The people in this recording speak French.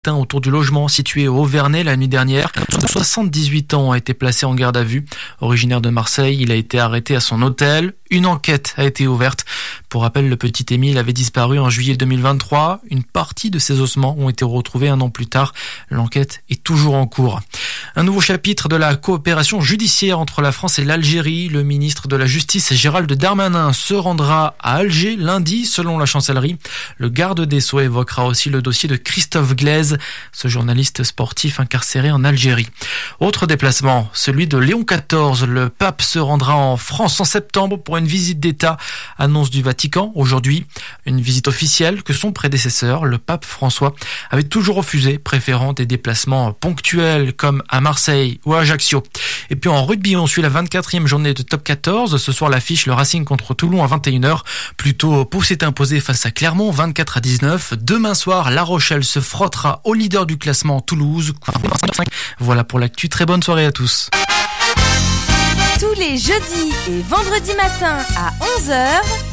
autour du logement situé au Auvernais la nuit dernière. 78 ans a été placé en garde à vue. Originaire de Marseille, il a été arrêté à son hôtel. Une enquête a été ouverte. Pour rappel, le petit Émile avait disparu en juillet 2023. Une partie de ses ossements ont été retrouvés un an plus tard. L'enquête est toujours en cours. Un nouveau chapitre de la coopération judiciaire entre la France et l'Algérie. Le ministre de la Justice, Gérald Darmanin, se rendra à Alger lundi, selon la chancellerie. Le garde des Sceaux évoquera aussi le dossier de Christophe Glaise, ce journaliste sportif incarcéré en Algérie. Autre déplacement, celui de Léon XIV. Le pape se rendra en France en septembre pour une visite d'État. Annonce du Vatican aujourd'hui. Une visite officielle que son prédécesseur, le pape François, avait toujours refusé, préférant des déplacements ponctuels comme à Marseille ou à Ajaccio. Et puis en rugby, on suit la 24e journée de Top 14. Ce soir, l'affiche, le Racing contre Toulon à 21h. Plutôt, Pau s'est imposé face à Clermont 24-19. Demain soir, La Rochelle se frottera au leader du classement, Toulouse. Voilà pour l'actu. Très bonne soirée à tous. Tous les jeudis et vendredis matins à 11h,